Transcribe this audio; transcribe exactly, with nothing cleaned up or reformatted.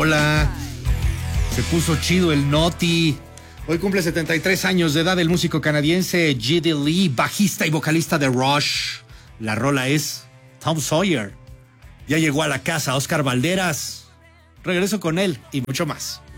rola. Se puso chido el Noti. Hoy cumple setenta y tres años de edad el músico canadiense G D Lee, bajista y vocalista de Rush. La rola es Tom Sawyer. Ya llegó a la casa Oscar Valderas. Regreso con él y mucho más.